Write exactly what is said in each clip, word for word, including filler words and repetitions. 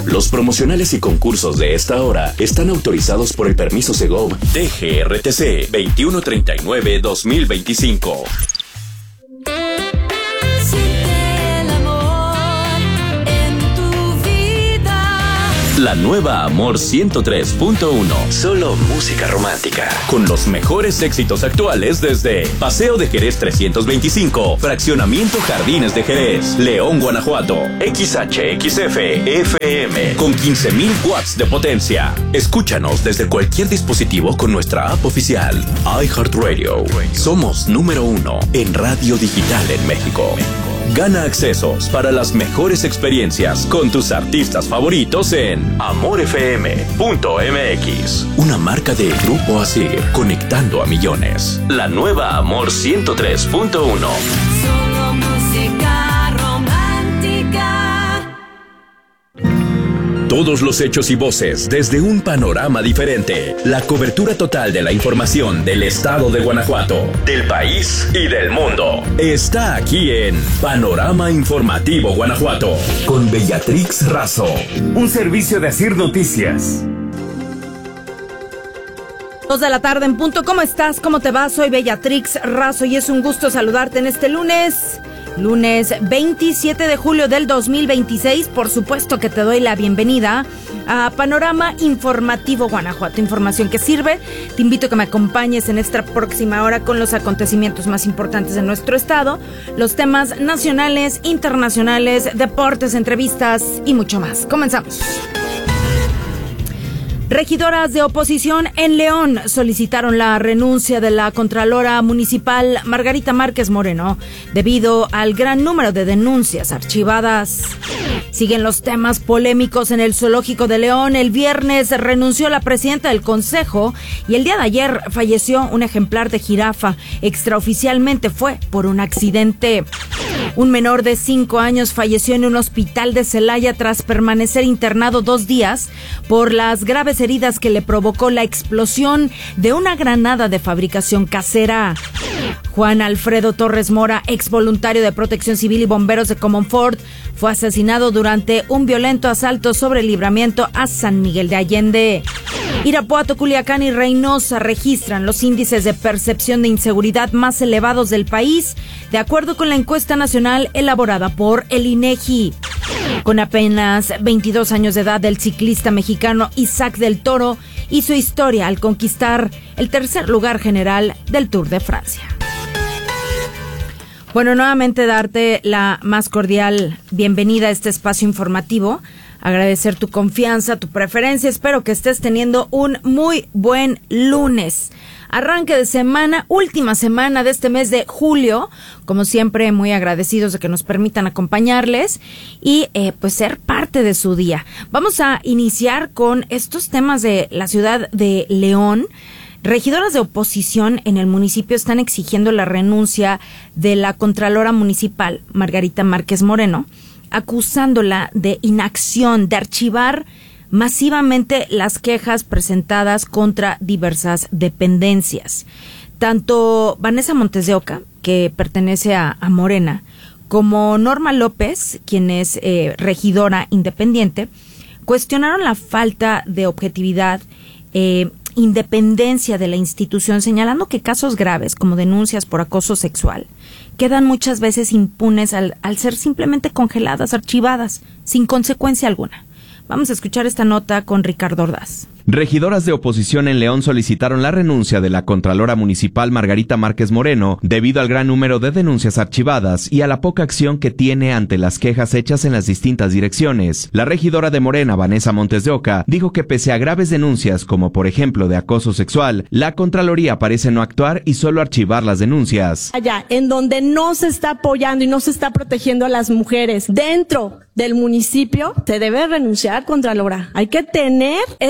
Los promocionales y concursos de esta hora están autorizados por el permiso Segov D G R T C veintiuno treinta y nueve dos mil veinticinco. La nueva Amor ciento tres punto uno. Solo música romántica. Con los mejores éxitos actuales desde Paseo de Jerez trescientos veinticinco, Fraccionamiento Jardines de Jerez, León, Guanajuato. X H X F F M con quince mil watts de potencia. Escúchanos desde cualquier dispositivo con nuestra app oficial. iHeartRadio. Somos número uno en radio digital en México. Gana accesos para las mejores experiencias con tus artistas favoritos en amor f m punto m x. Una marca de Grupo Asir, conectando a millones. La nueva Amor ciento tres punto uno. Solo música romántica. Todos los hechos y voces desde un panorama diferente. La cobertura total de la información del estado de Guanajuato, del país y del mundo. Está aquí en Panorama Informativo Guanajuato, con Bellatrix Razo. Un servicio de Asir Noticias. Dos de la tarde en punto. ¿Cómo estás? ¿Cómo te va? Soy Bellatrix Razo y es un gusto saludarte en este lunes. Lunes veintisiete de julio del dos mil veintiséis. Por supuesto que te doy la bienvenida a Panorama Informativo Guanajuato. Información que sirve. Te invito a que me acompañes en esta próxima hora con los acontecimientos más importantes de nuestro estado, los temas nacionales, internacionales, deportes, entrevistas y mucho más. Comenzamos. Regidoras de oposición en León solicitaron la renuncia de la Contralora Municipal Margarita Márquez Moreno debido al gran número de denuncias archivadas. Siguen los temas polémicos en el Zoológico de León. El viernes renunció la presidenta del consejo y el día de ayer falleció un ejemplar de jirafa. Extraoficialmente fue por un accidente. Un menor de cinco años falleció en un hospital de Celaya tras permanecer internado dos días por las graves heridas que le provocó la explosión de una granada de fabricación casera. Juan Alfredo Torres Mora, ex voluntario de Protección Civil y bomberos de Comonfort, fue asesinado durante un violento asalto sobre el Libramiento a San Miguel de Allende. Irapuato, Culiacán y Reynosa registran los índices de percepción de inseguridad más elevados del país, de acuerdo con la encuesta nacional elaborada por el INEGI. Con apenas veintidós años de edad, el ciclista mexicano Isaac del Toro hizo historia al conquistar el tercer lugar general del Tour de Francia. Bueno, nuevamente darte la más cordial bienvenida a este espacio informativo. Agradecer tu confianza, tu preferencia. Espero que estés teniendo un muy buen lunes. Arranque de semana, última semana de este mes de julio. Como siempre, muy agradecidos de que nos permitan acompañarles y eh, pues ser parte de su día. Vamos a iniciar con estos temas de la ciudad de León. Regidoras de oposición en el municipio están exigiendo la renuncia de la Contralora Municipal, Margarita Márquez Moreno, acusándola de inacción, de archivar masivamente las quejas presentadas contra diversas dependencias. Tanto Vanessa Montes de Oca, que pertenece a, a Morena, como Norma López, quien es eh, regidora independiente, cuestionaron la falta de objetividad, eh, independencia de la institución, señalando que casos graves como denuncias por acoso sexual quedan muchas veces impunes al, al ser simplemente congeladas, archivadas, sin consecuencia alguna. Vamos a escuchar esta nota con Ricardo Ordaz. Regidoras de oposición en León solicitaron la renuncia de la Contralora Municipal Margarita Márquez Moreno debido al gran número de denuncias archivadas y a la poca acción que tiene ante las quejas hechas en las distintas direcciones. La regidora de Morena, Vanessa Montes de Oca, dijo que pese a graves denuncias como por ejemplo de acoso sexual, la Contraloría parece no actuar y solo archivar las denuncias. Allá, en donde no se está apoyando y no se está protegiendo a las mujeres dentro del municipio, se debe renunciar, Contralora. Hay que tener este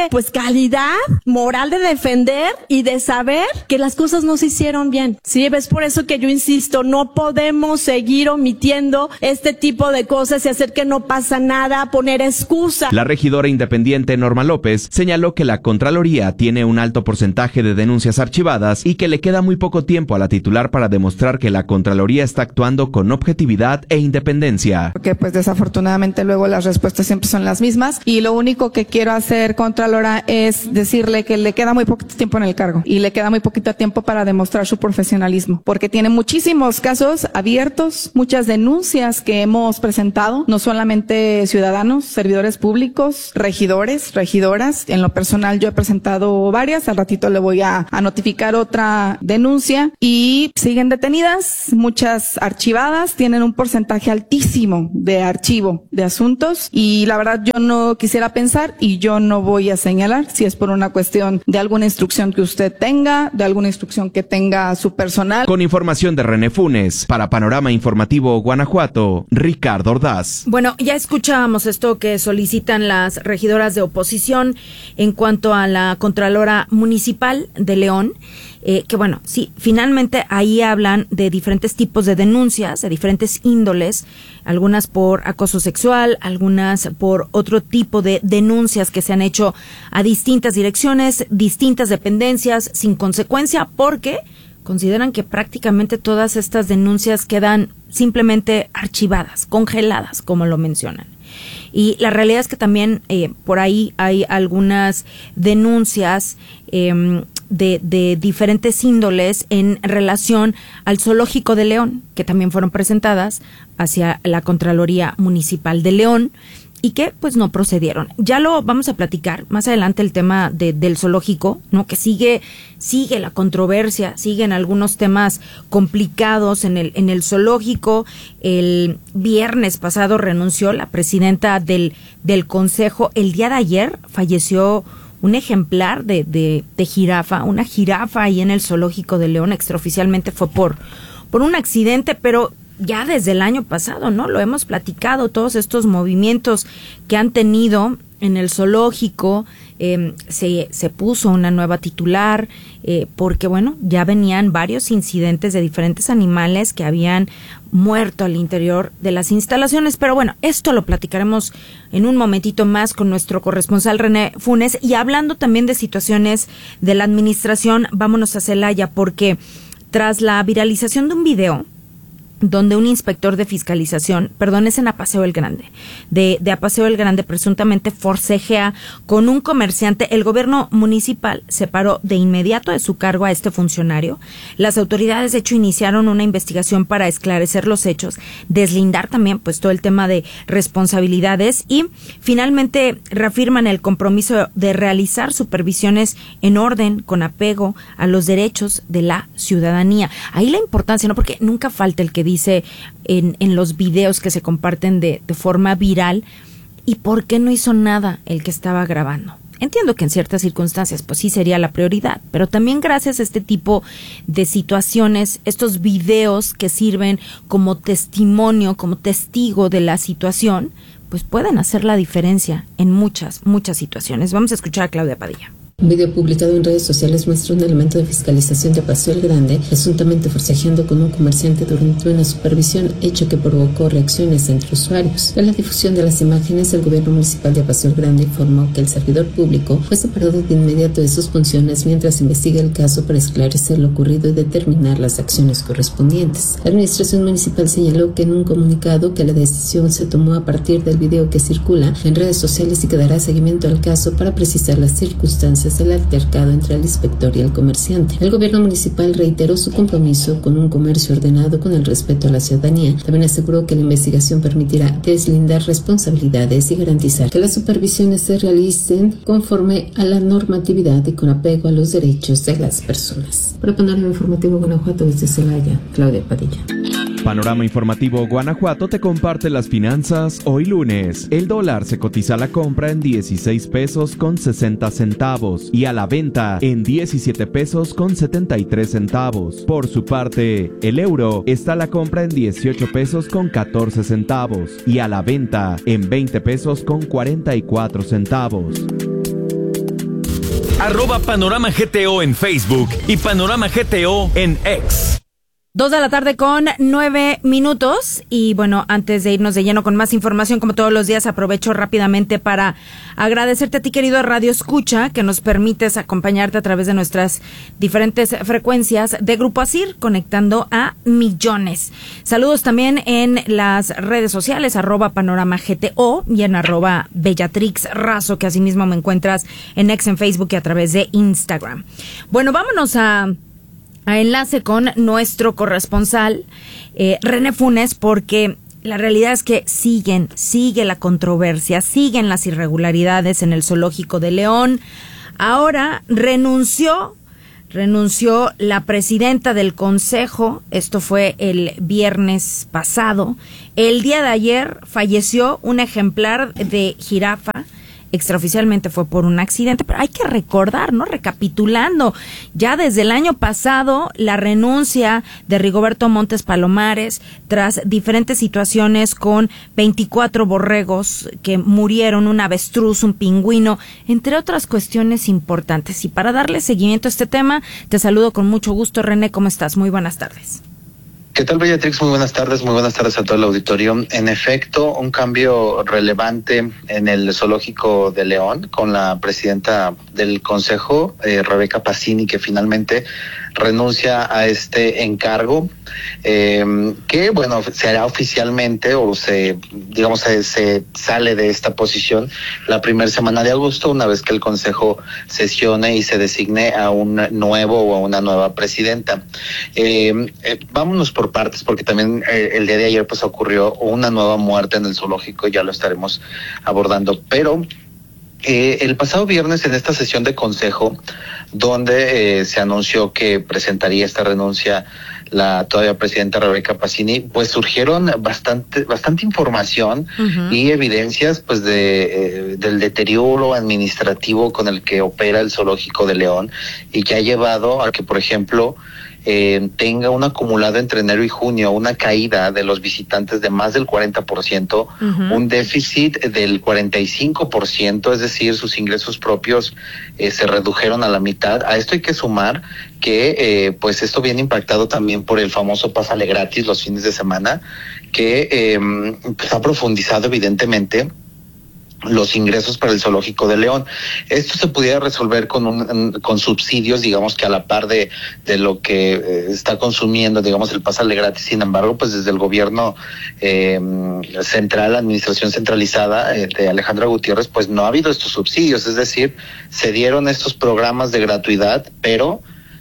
pues calidad moral de defender y de saber que las cosas no se hicieron bien. Sí, es por eso que yo insisto, no podemos seguir omitiendo este tipo de cosas y hacer que no pasa nada, poner excusa. La regidora independiente Norma López señaló que la Contraloría tiene un alto porcentaje de denuncias archivadas y que le queda muy poco tiempo a la titular para demostrar que la Contraloría está actuando con objetividad e independencia. Porque pues desafortunadamente luego las respuestas siempre son las mismas y lo único que quiero hacer, Contralora, es decirle que le queda muy poquito tiempo en el cargo y le queda muy poquito tiempo para demostrar su profesionalismo, porque tiene muchísimos casos abiertos, muchas denuncias que hemos presentado, no solamente ciudadanos, servidores públicos, regidores, regidoras. En lo personal yo he presentado varias, al ratito le voy a, a notificar otra denuncia y siguen detenidas, muchas archivadas, tienen un porcentaje altísimo de archivo de asuntos y la verdad yo no quisiera pensar y yo no voy a señalar si es por una cuestión de alguna instrucción que usted tenga, de alguna instrucción que tenga su personal. Con información de René Funes, para Panorama Informativo Guanajuato, Ricardo Ordaz. Bueno, ya escuchábamos esto que solicitan las regidoras de oposición en cuanto a la Contralora Municipal de León. Eh, que bueno, sí, finalmente ahí hablan de diferentes tipos de denuncias, de diferentes índoles, algunas por acoso sexual, algunas por otro tipo de denuncias que se han hecho a distintas direcciones, distintas dependencias, sin consecuencia, porque consideran que prácticamente todas estas denuncias quedan simplemente archivadas, congeladas, como lo mencionan. Y la realidad es que también eh, por ahí hay algunas denuncias eh, de, de diferentes índoles en relación al Zoológico de León, que también fueron presentadas hacia la Contraloría Municipal de León y que pues no procedieron. Ya lo vamos a platicar más adelante el tema de, del zoológico, ¿no? Que sigue sigue la controversia, siguen algunos temas complicados en el en el zoológico. El viernes pasado renunció la presidenta del del consejo. El día de ayer falleció un ejemplar de, de, de jirafa, una jirafa ahí en el Zoológico de León. Extraoficialmente fue por, por un accidente, pero ya desde el año pasado, ¿no? Lo hemos platicado, todos estos movimientos que han tenido en el zoológico. Eh, se, se puso una nueva titular, eh, porque bueno, ya venían varios incidentes de diferentes animales que habían muerto al interior de las instalaciones, pero bueno, esto lo platicaremos en un momentito más con nuestro corresponsal René Funes. Y hablando también de situaciones de la administración, vámonos a Celaya, porque tras la viralización de un video donde un inspector de fiscalización, perdón, es en Apaseo el Grande, de, de Apaseo el Grande, presuntamente forcejea con un comerciante, el gobierno municipal separó de inmediato de su cargo a este funcionario. Las autoridades, de hecho, iniciaron una investigación para esclarecer los hechos, deslindar también pues todo el tema de responsabilidades y finalmente reafirman el compromiso de realizar supervisiones en orden, con apego a los derechos de la ciudadanía. Ahí la importancia, ¿no? Porque nunca falta el que dice en, en los videos que se comparten de, de forma viral, ¿y por qué no hizo nada el que estaba grabando? Entiendo que en ciertas circunstancias pues sí sería la prioridad, pero también gracias a este tipo de situaciones, estos videos que sirven como testimonio, como testigo de la situación, pues pueden hacer la diferencia en muchas, muchas situaciones. Vamos a escuchar a Claudia Padilla. Un video publicado en redes sociales muestra un elemento de fiscalización de Apaseo el Grande presuntamente forcejeando con un comerciante durante una supervisión, hecho que provocó reacciones entre usuarios. Tras la difusión de las imágenes, el gobierno municipal de Apaseo el Grande informó que el servidor público fue separado de inmediato de sus funciones mientras investiga el caso para esclarecer lo ocurrido y determinar las acciones correspondientes. La administración municipal señaló que en un comunicado que la decisión se tomó a partir del video que circula en redes sociales y que dará seguimiento al caso para precisar las circunstancias del altercado entre el inspector y el comerciante. El gobierno municipal reiteró su compromiso con un comercio ordenado con el respeto a la ciudadanía. También aseguró que la investigación permitirá deslindar responsabilidades y garantizar que las supervisiones se realicen conforme a la normatividad y con apego a los derechos de las personas. Para Panorama Informativo Guanajuato, desde Celaya, Claudia Padilla. Panorama Informativo Guanajuato te comparte las finanzas hoy lunes. El dólar se cotiza a la compra en dieciséis pesos con sesenta centavos y a la venta en diecisiete pesos con setenta y tres centavos. Por su parte, el euro está a la compra en dieciocho pesos con catorce centavos y a la venta en veinte pesos con cuarenta y cuatro centavos. Arroba Panorama G T O en Facebook y Panorama G T O en X. Dos de la tarde con nueve minutos y bueno, antes de irnos de lleno con más información, como todos los días, aprovecho rápidamente para agradecerte a ti, querido Radio Escucha, que nos permites acompañarte a través de nuestras diferentes frecuencias de Grupo Asir, conectando a millones. Saludos también en las redes sociales, arroba Panorama G T O y en arroba Bellatrix Razo, que asimismo me encuentras en X, en Facebook y a través de Instagram. Bueno, vámonos a... a enlace con nuestro corresponsal, eh, René Funes, porque la realidad es que siguen, sigue la controversia, siguen las irregularidades en el Zoológico de León. Ahora renunció, renunció la presidenta del consejo, esto fue el viernes pasado. El día de ayer falleció un ejemplar de jirafa. Extraoficialmente fue por un accidente, pero hay que recordar, ¿no? Recapitulando, ya desde el año pasado, la renuncia de Rigoberto Montes Palomares, tras diferentes situaciones con veinticuatro borregos que murieron, un avestruz, un pingüino, entre otras cuestiones importantes. Y para darle seguimiento a este tema, te saludo con mucho gusto, René, ¿cómo estás? Muy buenas tardes. ¿Qué tal, Bellatrix? Muy buenas tardes, muy buenas tardes a todo el auditorio. En efecto, un cambio relevante en el Zoológico de León con la presidenta del Consejo, eh, Rebeca Pacini, que finalmente renuncia a este encargo, eh, que bueno, se hará oficialmente o se, digamos, se, se sale de esta posición la primera semana de agosto, una vez que el Consejo sesione y se designe a un nuevo o a una nueva presidenta. Eh, eh, vámonos por partes, porque también eh, el día de ayer pues ocurrió una nueva muerte en el zoológico, ya lo estaremos abordando, pero eh, el pasado viernes en esta sesión de consejo, donde eh, se anunció que presentaría esta renuncia la todavía presidenta Rebeca Pacini, pues surgieron bastante bastante información uh-huh. y evidencias pues de eh, del deterioro administrativo con el que opera el Zoológico de León y que ha llevado a que, por ejemplo, Eh, tenga un acumulado entre enero y junio, una caída de los visitantes de más del cuarenta por ciento, uh-huh. un déficit del cuarenta y cinco por ciento, es decir, sus ingresos propios eh, se redujeron a la mitad. A esto hay que sumar que eh, pues esto viene impactado también por el famoso pásale gratis los fines de semana, que eh, pues ha profundizado evidentemente los ingresos para el Zoológico de León. Esto se pudiera resolver con un con subsidios, digamos, que a la par de de lo que eh, está consumiendo, digamos, el pásale gratis. Sin embargo, pues desde el gobierno eh, central, la administración centralizada eh, de Alejandra Gutiérrez, pues no ha habido estos subsidios, es decir, se dieron estos programas de gratuidad, pero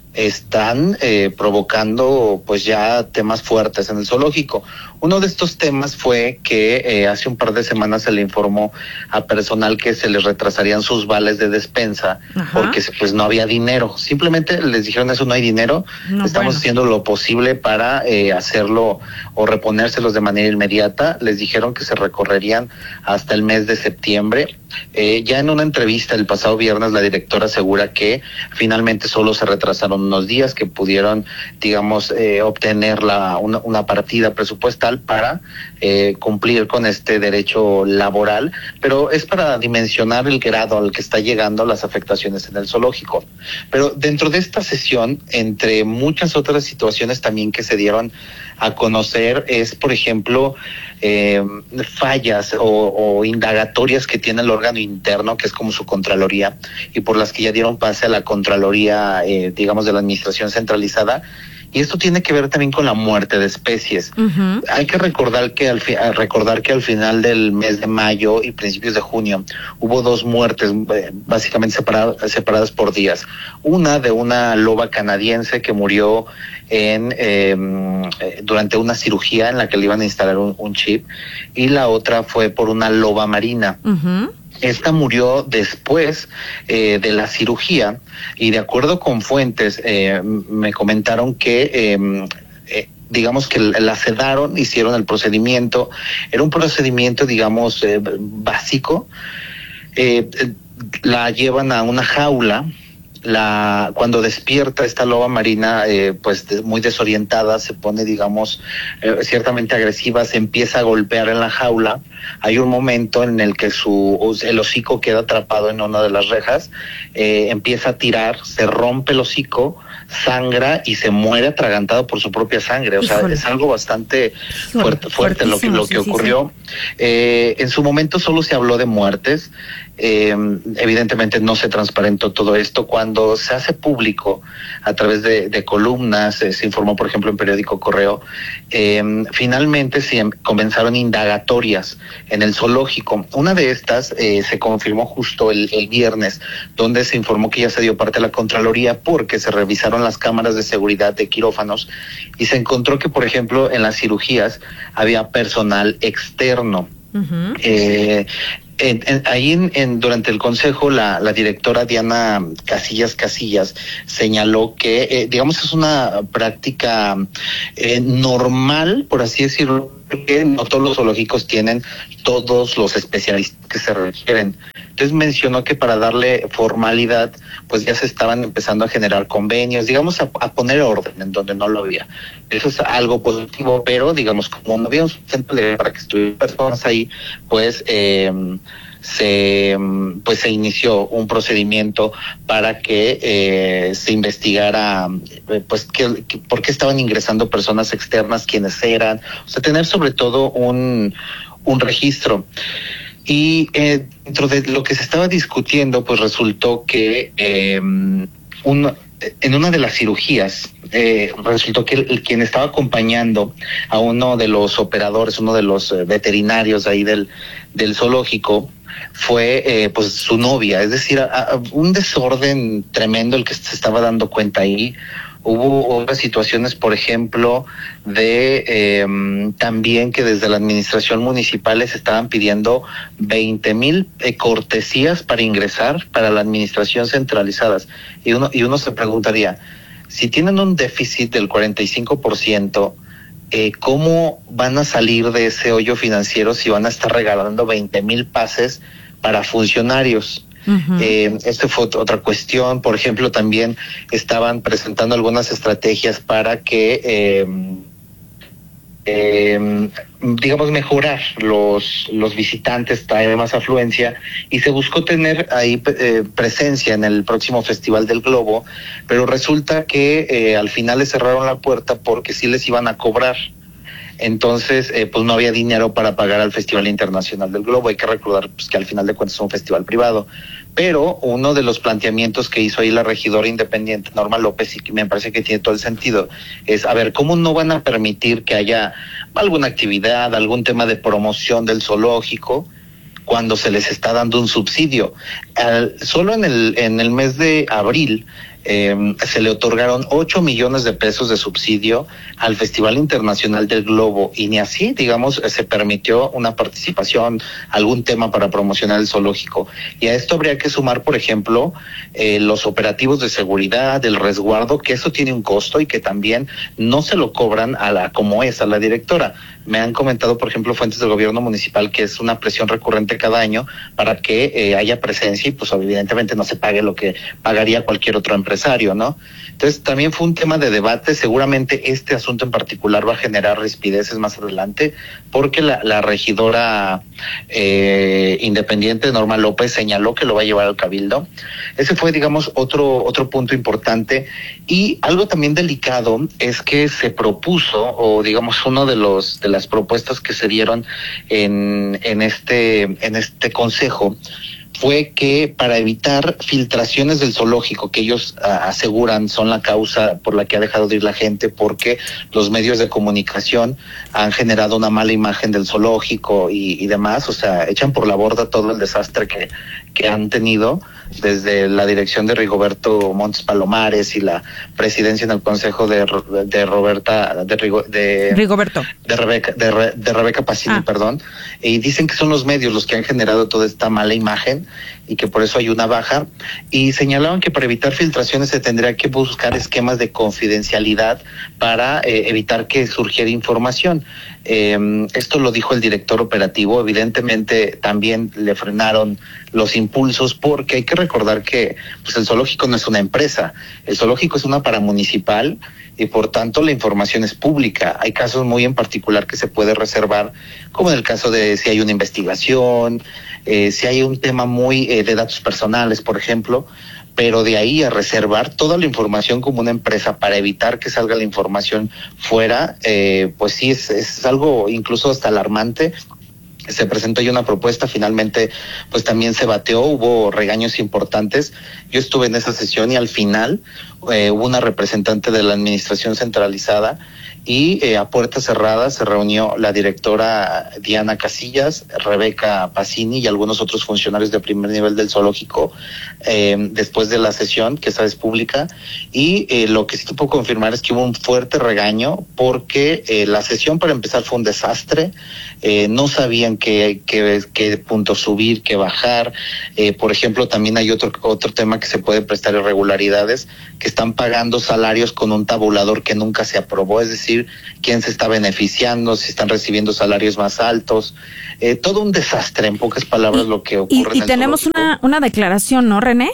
están eh, provocando pues ya temas fuertes en el zoológico. Uno de estos temas fue que eh, hace un par de semanas se le informó a personal que se les retrasarían sus vales de despensa. Ajá. Porque pues no había dinero. Simplemente les dijeron eso, no hay dinero. No, Estamos bueno. haciendo lo posible para eh, hacerlo o reponérselos de manera inmediata. Les dijeron que se recorrerían hasta el mes de septiembre. Eh, ya en una entrevista el pasado viernes la directora asegura que finalmente solo se retrasaron unos días, que pudieron, digamos, eh, obtener la una, una partida presupuestal para eh, cumplir con este derecho laboral, pero es para dimensionar el grado al que está llegando las afectaciones en el zoológico. Pero dentro de esta sesión, entre muchas otras situaciones también que se dieron a conocer, es, por ejemplo, eh, fallas o, o indagatorias que tiene el órgano interno, que es como su Contraloría, y por las que ya dieron pase a la Contraloría, eh, digamos, de la Administración Centralizada. Y esto tiene que ver también con la muerte de especies. Uh-huh. Hay que recordar que al fi- recordar que al final del mes de mayo y principios de junio hubo dos muertes eh, básicamente separadas, separadas por días. Una de una loba canadiense que murió en eh, durante una cirugía en la que le iban a instalar un, un chip, y la otra fue por una loba marina. Uh-huh. Esta murió después eh, de la cirugía, y de acuerdo con fuentes eh, me comentaron que eh, eh, digamos que la sedaron, hicieron el procedimiento. Era un procedimiento, digamos, eh, básico. Eh, la llevan a una jaula la cuando despierta esta loba marina, eh, pues de, muy desorientada, se pone, digamos, eh, ciertamente agresiva, se empieza a golpear en la jaula. Hay un momento en el que su el hocico queda atrapado en una de las rejas, eh, empieza a tirar, se rompe el hocico, sangra y se muere atragantado por su propia sangre. O sea, Híjole. es algo bastante Híjole, fuerte, fuerte lo que lo que sí, ocurrió. Sí, sí. Eh, en su momento solo se habló de muertes. Eh, evidentemente no se transparentó todo esto. Cuando se hace público a través de, de columnas, eh, se informó, por ejemplo, en Periódico Correo, eh, finalmente se comenzaron indagatorias en el zoológico. Una de estas eh, se confirmó justo el, el viernes, donde se informó que ya se dio parte de la Contraloría porque se revisaron las cámaras de seguridad de quirófanos y se encontró que, por ejemplo, en las cirugías había personal externo. Uh-huh. Eh, En, en, ahí en, en, durante el consejo la, la directora Diana Casillas Casillas señaló que eh, digamos es una práctica eh, normal, por así decirlo, porque no todos los zoológicos tienen todos los especialistas que se requieren. Entonces mencionó que para darle formalidad pues ya se estaban empezando a generar convenios, digamos a, a poner orden en donde no lo había. Eso es algo positivo, pero digamos como no había un centro de, para que estuvieran personas ahí, pues eh, se pues se inició un procedimiento para que eh, se investigara eh, pues que, que, por qué estaban ingresando personas externas, quiénes eran, o sea, tener sobre todo un un registro. Y eh, dentro de lo que se estaba discutiendo, pues resultó que eh, un, en una de las cirugías eh, resultó que el, el quien estaba acompañando a uno de los operadores, uno de los eh, veterinarios ahí del del zoológico, fue eh, pues su novia. Es decir, a, a un desorden tremendo el que se estaba dando cuenta ahí. Hubo otras situaciones, por ejemplo, de eh, también que desde la administración municipal les estaban pidiendo veinte mil eh, cortesías para ingresar para la administración centralizadas. Y uno, y uno se preguntaría, si tienen un déficit del cuarenta y cinco por ciento, eh, ¿cómo van a salir de ese hoyo financiero si van a estar regalando veinte mil pases para funcionarios? Uh-huh. Eh, esto fue otra cuestión. Por ejemplo, también estaban presentando algunas estrategias para que eh, eh, digamos mejorar los los visitantes, traer más afluencia, y se buscó tener ahí eh, presencia en el próximo Festival del Globo, pero resulta que eh, al final les cerraron la puerta porque sí les iban a cobrar. Entonces, eh, pues no había dinero para pagar al Festival Internacional del Globo. Hay que recordar pues, que al final de cuentas es un festival privado. Pero uno de los planteamientos que hizo ahí la regidora independiente, Norma López, y que me parece que tiene todo el sentido, es, a ver, ¿cómo no van a permitir que haya alguna actividad, algún tema de promoción del zoológico cuando se les está dando un subsidio? Al, solo en el, en el mes de abril, Eh, se le otorgaron ocho millones de pesos de subsidio al Festival Internacional del Globo, y ni así, digamos, se permitió una participación, algún tema para promocionar el zoológico. Y a esto habría que sumar, por ejemplo, eh, los operativos de seguridad, el resguardo, que eso tiene un costo y que también no se lo cobran a la como es, a la directora. Me han comentado, por ejemplo, fuentes del gobierno municipal que es una presión recurrente cada año para que eh, haya presencia y pues evidentemente no se pague lo que pagaría cualquier otro empresario, ¿no? Entonces también fue un tema de debate. Seguramente este asunto en particular va a generar rispideces más adelante porque la, la regidora eh, independiente Norma López señaló que lo va a llevar al cabildo. Ese fue, digamos, otro otro punto importante. Y algo también delicado es que se propuso, o digamos uno de los de las propuestas que se dieron en en este en este consejo fue que para evitar filtraciones del zoológico, que ellos uh, aseguran son la causa por la que ha dejado de ir la gente, porque los medios de comunicación han generado una mala imagen del zoológico y, y demás, o sea, echan por la borda todo el desastre que, que han tenido desde la dirección de Rigoberto Montes Palomares y la presidencia en el consejo de, de Roberta, de, Rigo, de Rigoberto. De Rebeca, de, Re, de Rebeca Pacini, ah. perdón, y dicen que son los medios los que han generado toda esta mala imagen y que por eso hay una baja, y señalaban que para evitar filtraciones se tendría que buscar esquemas de confidencialidad para eh, evitar que surgiera información. Eh, esto lo dijo el director operativo. Evidentemente también le frenaron los impulsos, porque hay que recordar que pues, el zoológico no es una empresa, el zoológico es una paramunicipal y por tanto la información es pública. Hay casos muy en particular que se puede reservar, como en el caso de si hay una investigación, eh, si hay un tema muy eh, de datos personales, por ejemplo, pero de ahí a reservar toda la información como una empresa para evitar que salga la información fuera, eh, pues sí, es, es algo incluso hasta alarmante. Se presentó ya una propuesta, finalmente pues también se bateó, hubo regaños importantes. Yo estuve en esa sesión y al final eh, hubo una representante de la administración centralizada y eh, a puertas cerradas se reunió la directora Diana Casillas, Rebeca Pacini y algunos otros funcionarios de primer nivel del zoológico eh, después de la sesión, que esa es pública, y eh, lo que sí te puedo confirmar es que hubo un fuerte regaño porque eh, la sesión para empezar fue un desastre, eh, no sabían qué, qué, qué punto subir, qué bajar, eh, por ejemplo también hay otro, otro tema que se puede prestar irregularidades, que están pagando salarios con un tabulador que nunca se aprobó, es decir, quién se está beneficiando, si están recibiendo salarios más altos, eh, todo un desastre, en pocas palabras, y, lo que ocurre. Y, y en el tenemos una, una declaración, ¿no, René?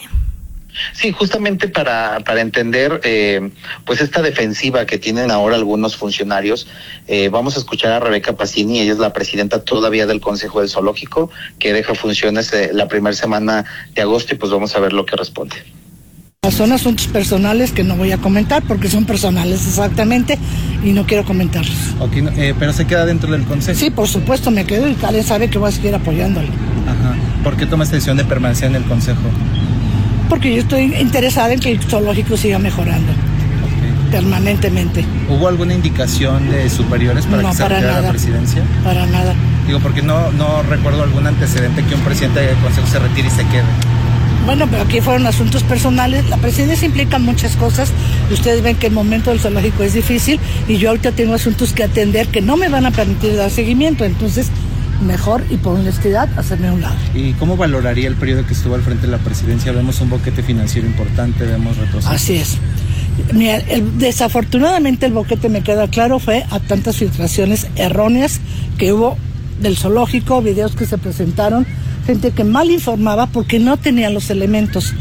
Sí, justamente para, para entender eh, pues esta defensiva que tienen ahora algunos funcionarios, eh, vamos a escuchar a Rebeca Pacini, ella es la presidenta todavía del Consejo del Zoológico, que deja funciones eh, la primera semana de agosto, y pues vamos a ver lo que responde. Son asuntos personales que no voy a comentar porque son personales exactamente y no quiero comentarlos. Okay, eh, pero se queda dentro del consejo. Sí, por supuesto, me quedo y Karen sabe que voy a seguir apoyándolo. Ajá. ¿Por qué toma esta decisión de permanecer en el consejo? Porque yo estoy interesada en que el zoológico siga mejorando. Okay. Permanentemente. ¿Hubo alguna indicación de superiores para no, que se para retirara nada, la presidencia? Para nada. Digo, porque no, no recuerdo algún antecedente que un presidente del consejo se retire y se quede. Bueno, pero aquí fueron asuntos personales. La presidencia implica muchas cosas. Y ustedes ven que el momento del zoológico es difícil y yo ahorita tengo asuntos que atender que no me van a permitir dar seguimiento. Entonces, mejor y por honestidad, hacerme a un lado. ¿Y cómo valoraría el periodo que estuvo al frente de la presidencia? Vemos un boquete financiero importante, vemos retrocesos. Así es. Mira, el, desafortunadamente el boquete, me queda claro, fue a tantas filtraciones erróneas que hubo del zoológico, videos que se presentaron, gente que mal informaba porque no tenía los elementos.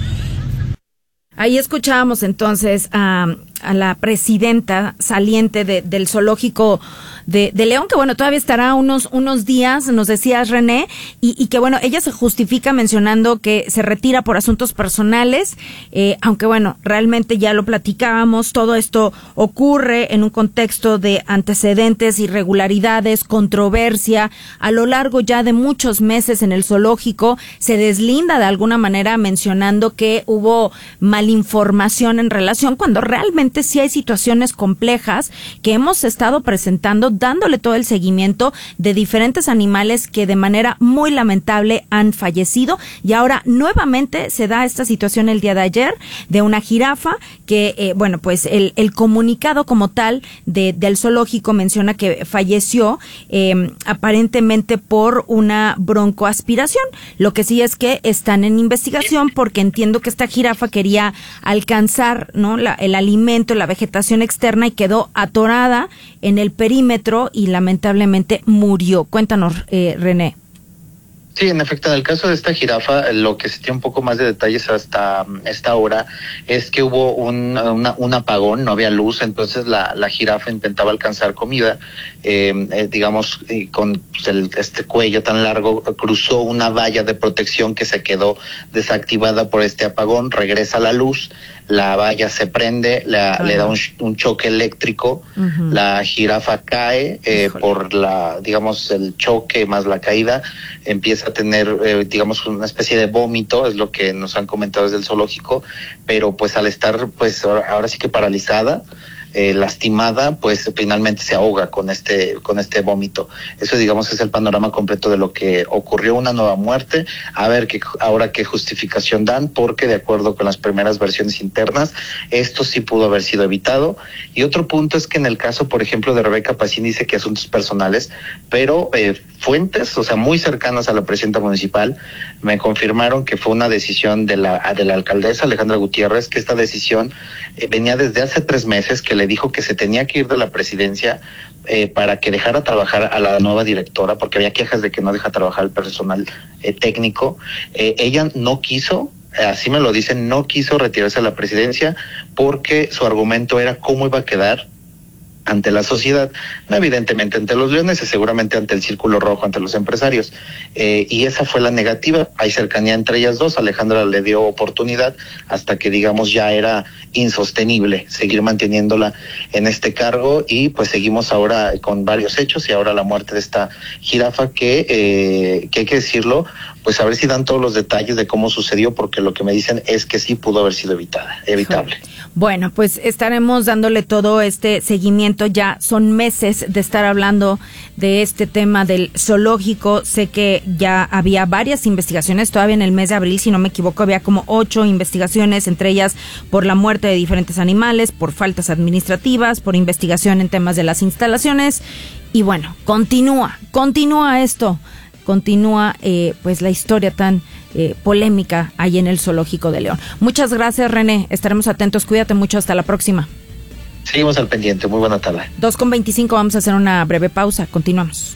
Ahí escuchábamos entonces a, a la presidenta saliente de, del zoológico de, de León, que bueno, todavía estará unos unos días, nos decías, René, y, y que bueno, ella se justifica mencionando que se retira por asuntos personales, eh, aunque bueno, realmente ya lo platicábamos, todo esto ocurre en un contexto de antecedentes, irregularidades, controversia, a lo largo ya de muchos meses en el zoológico, se deslinda de alguna manera mencionando que hubo malinformación en relación, cuando realmente sí hay situaciones complejas que hemos estado presentando, dándole todo el seguimiento de diferentes animales que de manera muy lamentable han fallecido, y ahora nuevamente se da esta situación el día de ayer de una jirafa que, eh, bueno, pues el, el comunicado como tal de, del zoológico menciona que falleció eh, aparentemente por una broncoaspiración. Lo que sí es que están en investigación porque entiendo que esta jirafa quería alcanzar, ¿no?, la, el alimento, la vegetación externa, y quedó atorada en el perímetro y lamentablemente murió. Cuéntanos, eh, René. Sí, en efecto, en el caso de esta jirafa, lo que se tiene un poco más de detalles hasta esta hora es que hubo un, una, un apagón, no había luz, entonces la, la jirafa intentaba alcanzar comida, eh, eh, digamos, y con el, este cuello tan largo, cruzó una valla de protección que se quedó desactivada por este apagón, regresa la luz, la valla se prende, la, le da un, un choque eléctrico, uh-huh. La jirafa cae eh, por la, digamos, el choque más la caída, empieza a tener, eh, digamos, una especie de vómito, es lo que nos han comentado desde el zoológico, pero pues al estar, pues ahora, ahora sí que paralizada, Eh, lastimada, pues finalmente se ahoga con este con este vómito. Eso, digamos, es el panorama completo de lo que ocurrió, una nueva muerte. A ver qué ahora qué justificación dan, porque de acuerdo con las primeras versiones internas, esto sí pudo haber sido evitado. Y otro punto es que en el caso, por ejemplo, de Rebeca Pacini, dice que asuntos personales, pero eh, fuentes, o sea, muy cercanas a la presidenta municipal, me confirmaron que fue una decisión de la de la alcaldesa Alejandra Gutiérrez, que esta decisión eh, venía desde hace tres meses, que le dijo que se tenía que ir de la presidencia eh, para que dejara trabajar a la nueva directora, porque había quejas de que no deja trabajar al personal eh, técnico. Eh, ella no quiso, así me lo dicen, no quiso retirarse de la presidencia porque su argumento era cómo iba a quedar ante la sociedad, no evidentemente ante los leones, seguramente ante el círculo rojo, ante los empresarios, eh, y esa fue la negativa. Hay cercanía entre ellas dos. Alejandra le dio oportunidad hasta que, digamos, ya era insostenible seguir manteniéndola en este cargo, y pues seguimos ahora con varios hechos, y ahora la muerte de esta jirafa que, eh, que hay que decirlo, pues a ver si dan todos los detalles de cómo sucedió, porque lo que me dicen es que sí pudo haber sido evitada, evitable. Bueno, pues estaremos dándole todo este seguimiento. Ya son meses de estar hablando de este tema del zoológico. Sé que ya había varias investigaciones, todavía en el mes de abril, si no me equivoco, había como ocho investigaciones, entre ellas por la muerte de diferentes animales, por faltas administrativas, por investigación en temas de las instalaciones. Y bueno, continúa, continúa esto. Continúa eh, pues la historia tan eh, polémica ahí en el Zoológico de León. Muchas gracias, René. Estaremos atentos. Cuídate mucho. Hasta la próxima. Seguimos al pendiente. Muy buena tarde. dos con veinticinco. Vamos a hacer una breve pausa. Continuamos.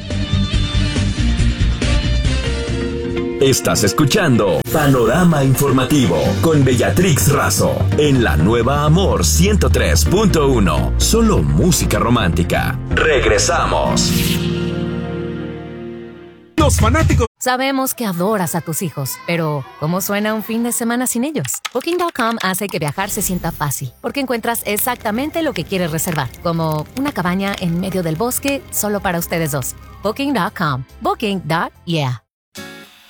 Estás escuchando Panorama Informativo con Bellatrix Razo en la nueva Amor ciento tres punto uno. Solo música romántica. Regresamos. Los fanáticos. Sabemos que adoras a tus hijos, pero ¿cómo suena un fin de semana sin ellos? Booking punto com hace que viajar se sienta fácil, porque encuentras exactamente lo que quieres reservar, como una cabaña en medio del bosque solo para ustedes dos. Booking punto com. Booking. Yeah.